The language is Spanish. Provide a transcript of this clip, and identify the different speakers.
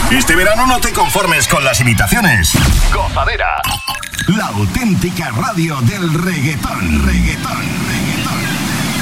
Speaker 1: Este verano no te conformes con las imitaciones. Gozadera. La auténtica radio del reggaetón.